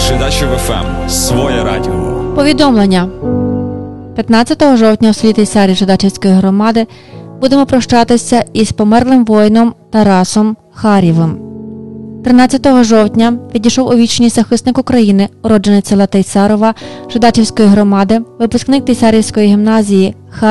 Жидачів ФМ. Своє радіо. Повідомлення. 15 жовтня у селі Тейсарі Жидачівської громади будемо прощатися із померлим воїном Тарасом Харєвим. 13 жовтня відійшов у вічність захисник України, уродженець села Тейсарова Жидачівської громади, випускник Тейсарівської гімназії